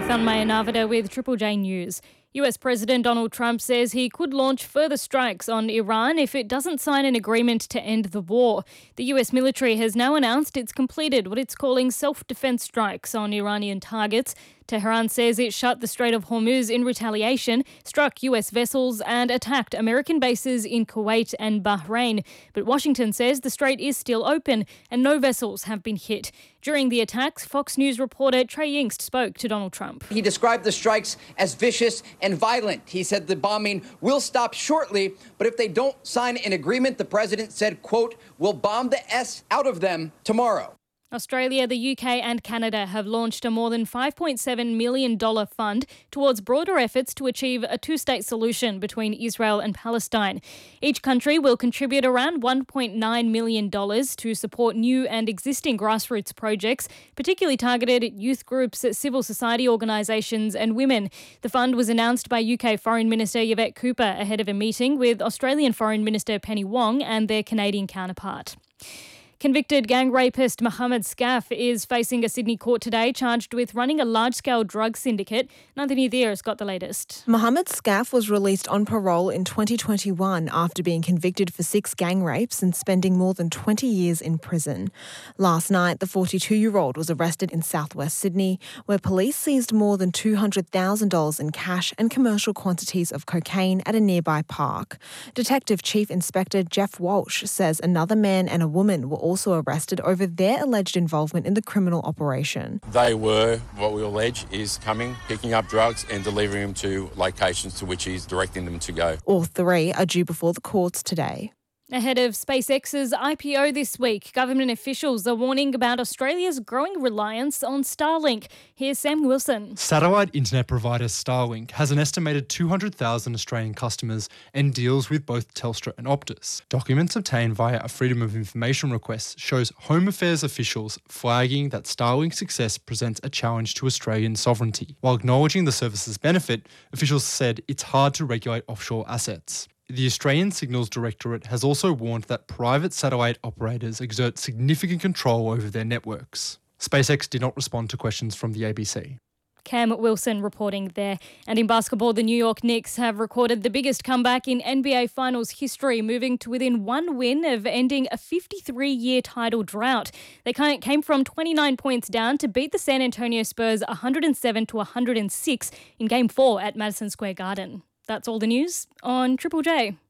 Thanmaya Navada with Triple J News. US President Donald Trump says he could launch further strikes on Iran if it doesn't sign an agreement to end the war. The US military has now announced it's completed what it's calling self-defense strikes on Iranian targets. Tehran says it shut the Strait of Hormuz in retaliation, struck US vessels and attacked American bases in Kuwait and Bahrain. But Washington says the strait is still open and no vessels have been hit. During the attacks, Fox News reporter Trey Yingst spoke to Donald Trump. He described the strikes as vicious and violent. He said the bombing will stop shortly, but if they don't sign an agreement, the president said, quote, "we'll bomb the S out of them tomorrow." Australia, the UK and Canada have launched a more than $5.7 million fund towards broader efforts to achieve a two-state solution between Israel and Palestine. Each country will contribute around $1.9 million to support new and existing grassroots projects, particularly targeted at youth groups, civil society organisations and women. The fund was announced by UK Foreign Minister Yvette Cooper ahead of a meeting with Australian Foreign Minister Penny Wong and their Canadian counterpart. Convicted gang rapist Mohammed Skaff is facing a Sydney court today, charged with running a large-scale drug syndicate. Nandini Dheer has got the latest. Mohammed Skaff was released on parole in 2021 after being convicted for 6 gang rapes and spending more than 20 years in prison. Last night, the 42-year-old was arrested in southwest Sydney, where police seized more than $200,000 in cash and commercial quantities of cocaine at a nearby park. Detective Chief Inspector Jeff Walsh says another man and a woman were also arrested over their alleged involvement in the criminal operation. They were, what we allege, is coming, picking up drugs and delivering them to locations to which he's directing them to go. All 3 are due before the courts today. Ahead of SpaceX's IPO this week, government officials are warning about Australia's growing reliance on Starlink. Here's Sam Wilson. Satellite internet provider Starlink has an estimated 200,000 Australian customers and deals with both Telstra and Optus. Documents obtained via a Freedom of Information request shows Home Affairs officials flagging that Starlink's success presents a challenge to Australian sovereignty. While acknowledging the service's benefit, officials said it's hard to regulate offshore assets. The Australian Signals Directorate has also warned that private satellite operators exert significant control over their networks. SpaceX did not respond to questions from the ABC. Cam Wilson reporting there. And in basketball, the New York Knicks have recorded the biggest comeback in NBA Finals history, moving to within 1 win of ending a 53-year title drought. They came from 29 points down to beat the San Antonio Spurs 107-106 in Game 4 at Madison Square Garden. That's all the news on Triple J.